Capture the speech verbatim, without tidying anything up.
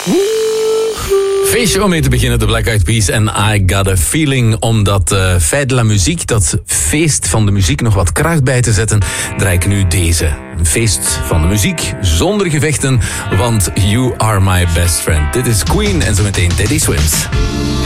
Feestje om mee te beginnen, de Black Eyed Peas en I Got a Feeling. Om dat uh, feit de la muziek, dat feest van de muziek, nog wat kracht bij te zetten, draai ik nu deze. Een feest van de muziek, zonder gevechten, want you are my best friend. Dit is Queen en zometeen Teddy Swims.